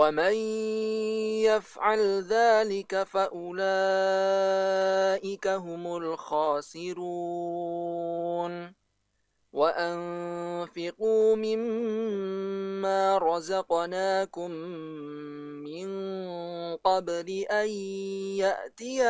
ومن يفعل ذلك فأولئك هم الخاسرون وأنفقوا مما رزقناكم من قبل أن يأتي